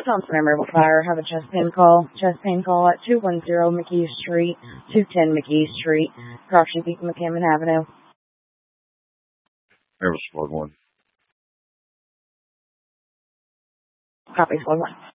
Thompson Emerald Fire, have a chest pain call. Chest pain call at 210 McKee Street, 210 McKee Street, Correction Peak, McCammon Avenue. There was Squad 1. Copy, Squad 1.